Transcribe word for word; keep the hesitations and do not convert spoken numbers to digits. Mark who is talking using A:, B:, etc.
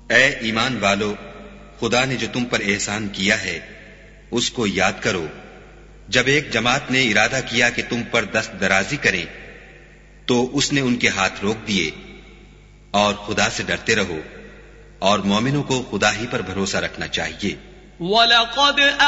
A: ए ईमान वालो, खुदा ने जो तुम पर एहसान किया है उसको याद करो। जब एक जमात ने इरादा किया कि तुम पर दस्त दराजी करें तो उसने उनके हाथ रोक दिए। और खुदा से डरते रहो और मोमिनों को खुदा ही पर भरोसा रखना चाहिए।